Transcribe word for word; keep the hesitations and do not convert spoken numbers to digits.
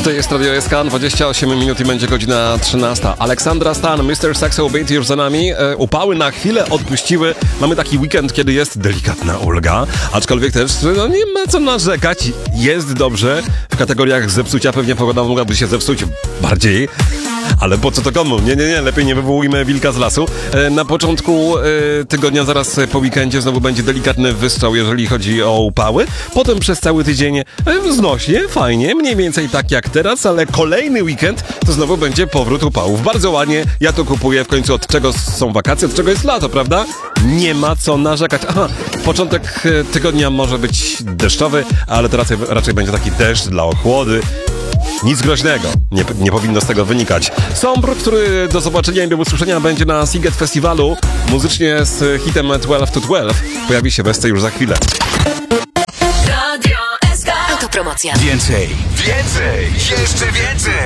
To jest Radio S K, dwadzieścia osiem minut i będzie godzina trzynasta. Aleksandra Stan, mister Saxo Beat już za nami. E, upały na chwilę odpuściły. Mamy taki weekend, kiedy jest delikatna ulga, aczkolwiek też no, nie ma co narzekać. Jest dobrze. W kategoriach zepsucia pewnie pogoda mogłaby się zepsuć bardziej. Ale po co to komu? Nie, nie, nie, lepiej nie wywołujmy wilka z lasu. E, na początku e, tygodnia, zaraz po weekendzie znowu będzie delikatny wystrzał, jeżeli chodzi o upały. Potem przez cały tydzień e, znośnie, fajnie, mniej więcej tak jak teraz, ale kolejny weekend to znowu będzie powrót upałów. Bardzo ładnie, ja to kupuję w końcu, od czego są wakacje, od czego jest lato, prawda? Nie ma co narzekać. Aha, początek tygodnia może być deszczowy, ale to raczej, raczej będzie taki deszcz dla ochłody. Nic groźnego, nie, nie powinno z tego wynikać. Sombr, który do zobaczenia i do usłyszenia będzie na Sziget Festiwalu, muzycznie z hitem dwanaście to dwanaście, pojawi się w Esce już za chwilę. Radio S K. Autopromocja. Więcej, więcej, jeszcze więcej.